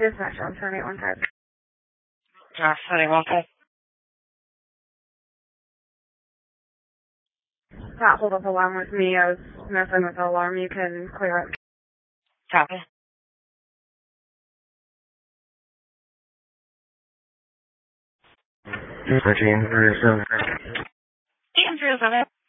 Dispatch on 7815. Setting 15. That hold up alarm with me. I was messing with the alarm. You can clear it. Copy. 1337. 307.